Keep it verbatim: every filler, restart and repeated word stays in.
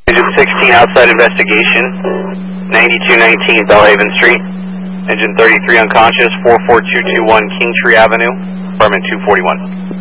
Engine sixteen outside investigation, ninety-two nineteen Bellhaven Street. Engine thirty-three unconscious, four four two two one Kingtree Avenue, apartment two forty-one.